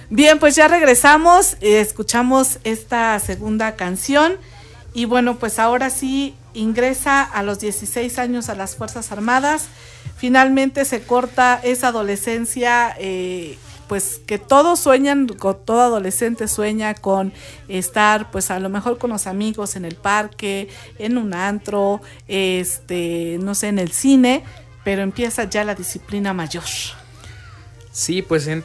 Bien, pues ya regresamos, escuchamos esta segunda canción y bueno, pues ahora sí ingresa a los 16 años a las Fuerzas Armadas. Finalmente se corta esa adolescencia, pues que todos sueñan, todo adolescente sueña con estar pues a lo mejor con los amigos en el parque, en un antro, no sé, en el cine, pero empieza ya la disciplina mayor. Sí, pues entra